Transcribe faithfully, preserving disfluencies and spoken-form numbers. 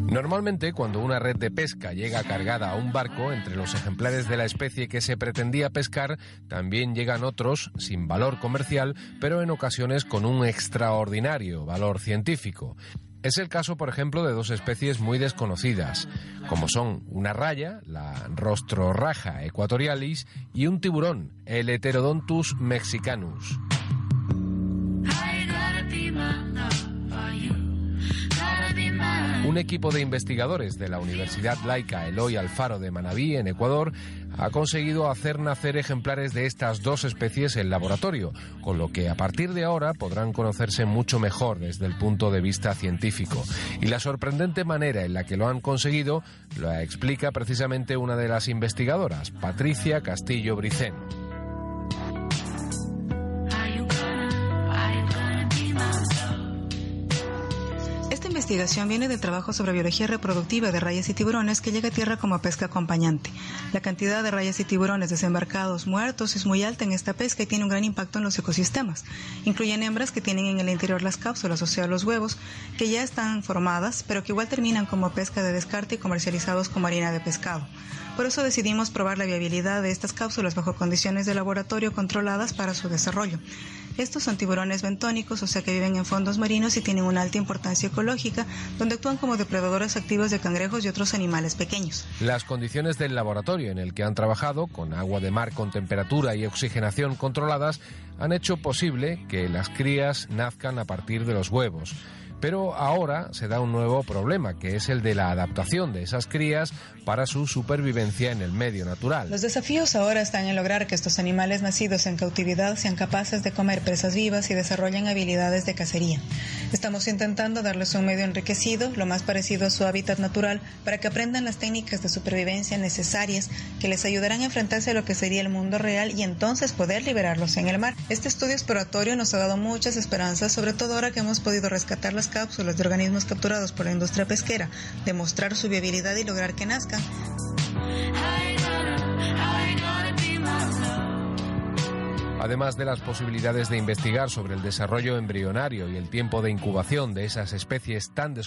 Normalmente, cuando una red de pesca llega cargada a un barco, entre los ejemplares de la especie que se pretendía pescar, también llegan otros sin valor comercial, pero en ocasiones con un extraordinario valor científico. Es el caso, por ejemplo, de dos especies muy desconocidas, como son una raya, la Rostrorraja equatorialis, y un tiburón, el Heterodontus mexicanus. Un equipo de investigadores de la Universidad Laica Eloy Alfaro de Manabí, en Ecuador, ha conseguido hacer nacer ejemplares de estas dos especies en laboratorio, con lo que a partir de ahora podrán conocerse mucho mejor desde el punto de vista científico. Y la sorprendente manera en la que lo han conseguido lo explica precisamente una de las investigadoras, Patricia Castillo Briceno. Esta investigación viene del trabajo sobre biología reproductiva de rayas y tiburones que llega a tierra como pesca acompañante. La cantidad de rayas y tiburones desembarcados muertos es muy alta en esta pesca y tiene un gran impacto en los ecosistemas. Incluyen hembras que tienen en el interior las cápsulas, o sea, los huevos, que ya están formadas, pero que igual terminan como pesca de descarte y comercializados como harina de pescado. Por eso decidimos probar la viabilidad de estas cápsulas bajo condiciones de laboratorio controladas para su desarrollo. Estos son tiburones bentónicos, o sea que viven en fondos marinos y tienen una alta importancia ecológica, donde actúan como depredadores activos de cangrejos y otros animales pequeños. Las condiciones del laboratorio en el que han trabajado, con agua de mar con temperatura y oxigenación controladas, han hecho posible que las crías nazcan a partir de los huevos. Pero ahora se da un nuevo problema, que es el de la adaptación de esas crías para su supervivencia en el medio natural. Los desafíos ahora están en lograr que estos animales nacidos en cautividad sean capaces de comer presas vivas y desarrollen habilidades de cacería. Estamos intentando darles un medio enriquecido, lo más parecido a su hábitat natural, para que aprendan las técnicas de supervivencia necesarias que les ayudarán a enfrentarse a lo que sería el mundo real y entonces poder liberarlos en el mar. Este estudio exploratorio nos ha dado muchas esperanzas, sobre todo ahora que hemos podido rescatar las cápsulas de organismos capturados por la industria pesquera, demostrar su viabilidad y lograr que nazcan. Además de las posibilidades de investigar sobre el desarrollo embrionario y el tiempo de incubación de esas especies tan desconocidas,